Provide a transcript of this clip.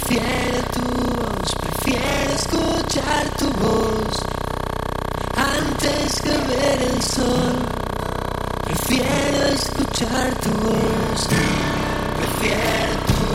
Prefiero tu voz, prefiero escuchar tu voz antes que ver el sol. Prefiero escuchar tu voz, prefiero